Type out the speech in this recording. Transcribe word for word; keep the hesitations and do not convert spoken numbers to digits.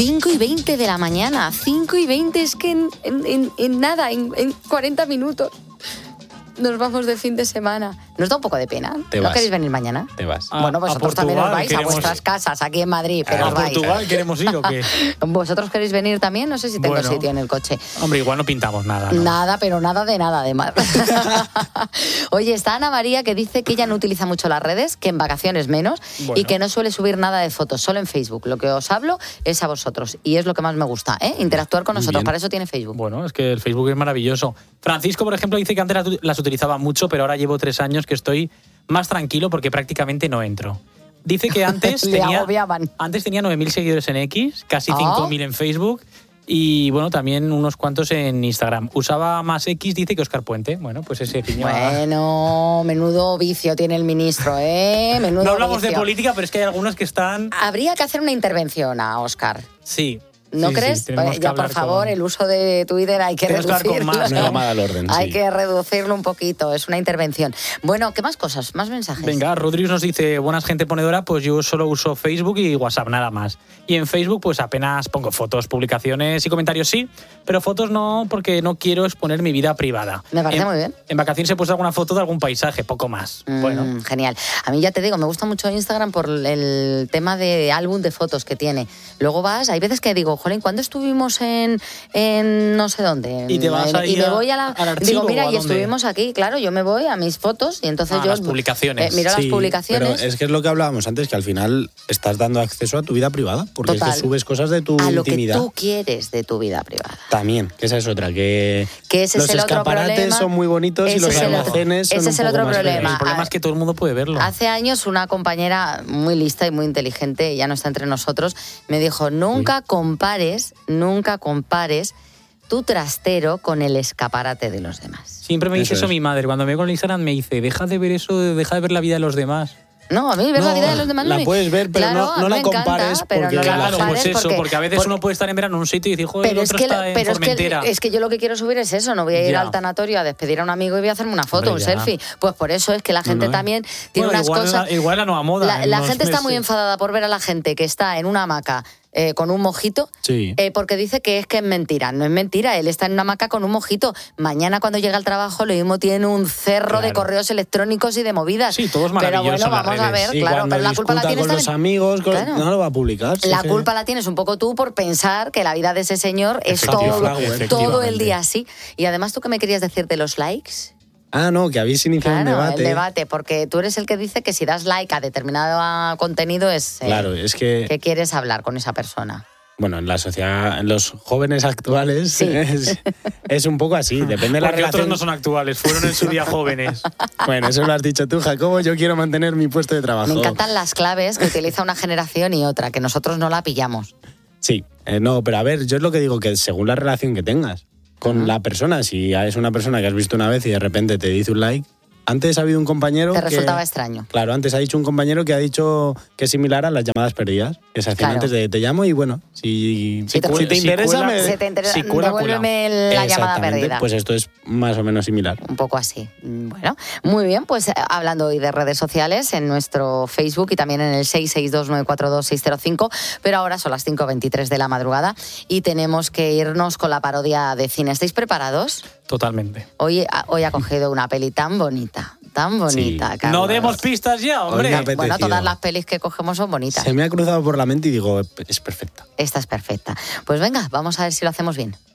cinco y veinte de la mañana. cinco y veinte es que en, en, en, en nada, en, en cuarenta minutos. Nos vamos de fin de semana. ¿Nos da un poco de pena? Te ¿No vas. queréis venir mañana? Te vas. A, bueno, vosotros también os vais queremos... a vuestras casas aquí en Madrid, pero ¿A os vais. Portugal queremos ir o qué? ¿Vosotros queréis venir también? No sé si tengo bueno, sitio en el coche. Hombre, igual no pintamos nada, ¿no? Nada, pero nada de nada, además. Oye, está Ana María, que dice que ella no utiliza mucho las redes, que en vacaciones menos, bueno. y que no suele subir nada de fotos, solo en Facebook. Lo que os hablo es a vosotros, y es lo que más me gusta, ¿eh? Interactuar con nosotros, para eso tiene Facebook. Bueno, es que el Facebook es maravilloso. Francisco, por ejemplo, dice que antes las, las utilizaba mucho, pero ahora llevo tres años que estoy más tranquilo porque prácticamente no entro. Dice que antes tenía, antes tenía nueve mil seguidores en X, casi cinco mil oh. en Facebook y, bueno, también unos cuantos en Instagram. Usaba más X, dice que Óscar Puente. Bueno, pues ese ciño. Bueno, menudo vicio tiene el ministro, ¿eh? Menudo no hablamos vicio. de política, pero es que hay algunos que están... Habría que hacer una intervención a Óscar. Sí. ¿No sí, crees? Sí, pues ya, por favor, con... el uso de Twitter hay que Tenemos reducirlo. Más, una llamada al orden, hay sí. que reducirlo un poquito, es una intervención. Bueno, ¿qué más cosas? ¿Más mensajes? Venga, Rodríguez nos dice, buenas gente ponedora, pues yo solo uso Facebook y WhatsApp, nada más. Y en Facebook pues apenas pongo fotos, publicaciones y comentarios sí, pero fotos no, porque no quiero exponer mi vida privada. Me parece en, muy bien. En vacaciones he puesto alguna foto de algún paisaje, poco más. Mm, bueno. Genial. A mí ya te digo, me gusta mucho Instagram por el tema de álbum de fotos que tiene. Luego vas, hay veces que digo, jolín, ¿cuándo estuvimos En, en no sé dónde? Y te vas en, y me voy a la, al archivo. Digo, mira, y dónde? estuvimos aquí, claro, yo me voy a mis fotos y entonces ah, yo... las publicaciones. Eh, miro sí, las publicaciones. Pero es que es lo que hablábamos antes, que al final estás dando acceso a tu vida privada, porque Total. es que subes cosas de tu a intimidad. A lo que tú quieres de tu vida privada. También, que esa es otra, que, que ese los es el otro escaparates problema. son muy bonitos ese y los es almacenes son Ese un es el poco otro más problema. feos. El problema es que todo el mundo puede verlo. Hace años una compañera muy lista y muy inteligente, ya no está entre nosotros, me dijo, nunca Uy. compares, nunca compares tu trastero con el escaparate de los demás. Siempre me dice eso, eso mi madre. Cuando me veo con el Instagram me dice, deja de ver eso, deja de ver la vida de los demás. No, a mí ver no, la vida de los demás... La me... puedes ver, pero claro, no, no la compares. Encanta, pero porque no la claro, compares pues eso, porque, porque a veces porque... uno puede estar en verano en un sitio y decir, joder, pero el otro es que, está en pero Formentera. Es que, es que yo lo que quiero subir es eso, no voy a ir ya. al tanatorio a despedir a un amigo y voy a hacerme una foto, Hombre, un ya. selfie. Pues por eso es que la gente no, no. también tiene bueno, unas igual cosas... La, igual la nueva moda. La, la gente meses. está muy enfadada por ver a la gente que está en una hamaca Eh, con un mojito, sí. eh, porque dice que es que es mentira. No es mentira, él está en una hamaca con un mojito. Mañana cuando llega al trabajo lo mismo tiene un cerro claro. de correos electrónicos y de movidas. Sí, todo es maravilloso. Pero bueno, vamos a ver, y claro, pero la culpa la tienes con los también. amigos, con... Claro. no lo va a publicar. La sí, culpa sí. la tienes un poco tú por pensar que la vida de ese señor es todo, todo el día así. Y además, ¿tú qué me querías decir de los likes? Ah, no, que habéis iniciado claro, un debate. el debate, porque tú eres el que dice que si das like a determinado contenido es... Eh, claro, es que... que quieres hablar con esa persona. Bueno, en la sociedad, en los jóvenes actuales sí. es, es un poco así, depende de la Porque relación. otros no son actuales, fueron en su día jóvenes. Bueno, eso lo has dicho tú, Jacobo, yo quiero mantener mi puesto de trabajo. Me encantan las claves que utiliza una generación y otra, que nosotros no la pillamos. Sí, eh, no, pero a ver, yo es lo que digo, que según la relación que tengas con uh-huh. la persona, si es una persona que has visto una vez y de repente te dice un like... Antes ha habido un compañero Te resultaba que, extraño. Claro, antes ha dicho un compañero que ha dicho que es similar a las llamadas perdidas. Que se hacían claro. antes de te llamo y bueno, si, si, te, si te interesa... Si, me, si te interesa, si cuela, devuélveme cuela. la llamada perdida. Pues esto es más o menos similar. Un poco así. Bueno, muy bien, pues hablando hoy de redes sociales, en nuestro Facebook y también en el seis seis dos nueve cuatro dos seis cero cinco, pero ahora son las cinco veintitrés de la madrugada y tenemos que irnos con la parodia de cine. ¿Estáis preparados? Totalmente. Hoy, hoy ha cogido una peli tan bonita. Tan bonita, sí. Carlos. No demos pistas ya, hombre. Bueno, todas las pelis que cogemos son bonitas. Se me ha cruzado por la mente y digo, es perfecta. Esta es perfecta. Pues venga, vamos a ver si lo hacemos bien.